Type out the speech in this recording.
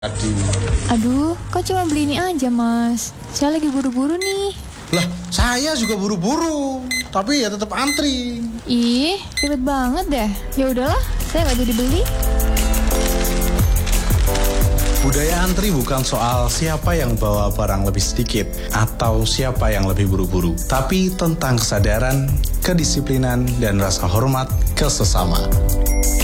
Aduh, kok cuma beli ini aja, Mas? Saya lagi buru-buru nih. Lah, saya juga buru-buru, tapi ya tetap antri. Ih, ribet banget deh. Ya udahlah, saya nggak jadi beli. Budaya antri bukan soal siapa yang bawa barang lebih sedikit atau siapa yang lebih buru-buru, tapi tentang kesadaran, kedisiplinan, dan rasa hormat ke sesama.